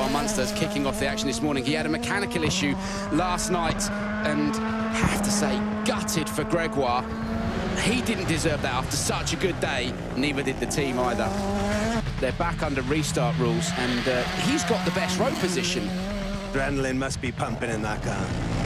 Armand Munster's kicking off the action this morning. He had a mechanical issue last night, and I have to say, gutted for Gregoire. He didn't deserve that after such a good day, neither did the team either. They're back under restart rules, and he's got the best road position. Adrenaline must be pumping in that car.